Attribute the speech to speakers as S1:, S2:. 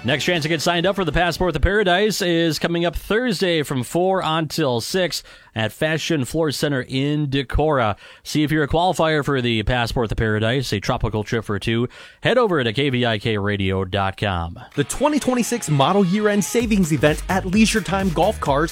S1: Next chance to get signed up for the Passport to Paradise is coming up Thursday from 4 until 6 at Fashion Floor Center in Decorah. See if you're a qualifier for the Passport to Paradise, a tropical trip for two. Head over to kvikradio.com.
S2: The 2026 Model Year-End Savings Event at Leisure Time Golf Cars